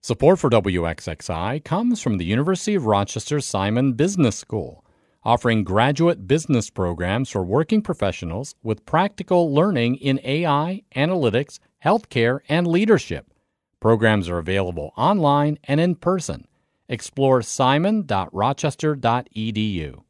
Support for WXXI comes from the University of Rochester Simon Business School, offering graduate business programs for working professionals with practical learning in AI, analytics, healthcare, and leadership. Programs are available online and in person. Explore simon.rochester.edu.